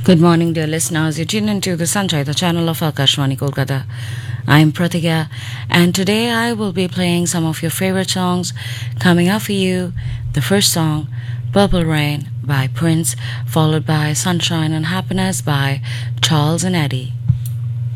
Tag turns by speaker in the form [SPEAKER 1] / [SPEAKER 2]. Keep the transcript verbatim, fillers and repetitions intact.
[SPEAKER 1] Good morning, dear listeners. You tune into the Sanjay, the channel of Akashvani Kolkata. I am Pratigya, and today I will be playing some of your favorite songs. Coming up for you, the first song, Purple Rain by Prince, followed by Sunshine and Happiness by Charles and Eddie.